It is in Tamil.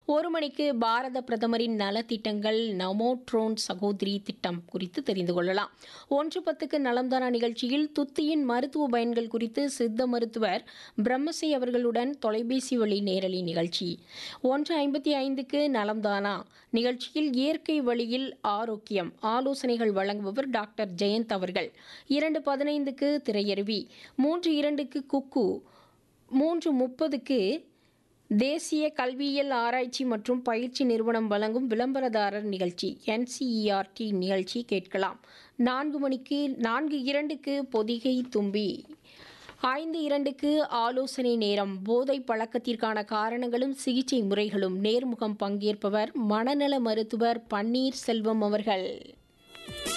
1 மணிக்கு பாரத பிரதமரின் நலத்திட்டங்கள் நமோ ட்ரோன் சகோதரி திட்டம் குறித்து தெரிந்து கொள்ளலாம். 1:10க்கு நலம்தானா நிகழ்ச்சியில் துத்தியின் மருத்துவ பயன்கள் குறித்து சித்த மருத்துவர் பிரம்மசை அவர்களுடன் தொலைபேசி வழி நேரலை நிகழ்ச்சி. 1:55க்கு நலம்தானா நிகழ்ச்சியில் இயற்கை வழியில் ஆரோக்கியம் ஆலோசனைகள் வழங்குபவர் டாக்டர் ஜெயந்த் அவர்கள். 2:15க்கு திரையருவி. 3:02க்கு குக்கு. 3:30க்கு தேசிய கல்வியியல் ஆராய்ச்சி மற்றும் பயிற்சி நிறுவனம் வழங்கும் விளம்பரதாரர் நிகழ்ச்சி NCERT நிகழ்ச்சி கேட்கலாம். 4:02க்கு பொதிகை தும்பி. 5:02க்கு ஆலோசனை நேரம். போதை பழக்கத்திற்கான காரணங்களும் சிகிச்சை முறைகளும். நேர்முகம் பங்கேற்பவர் மனநல மருத்துவர் பன்னீர் செல்வம் அவர்கள்.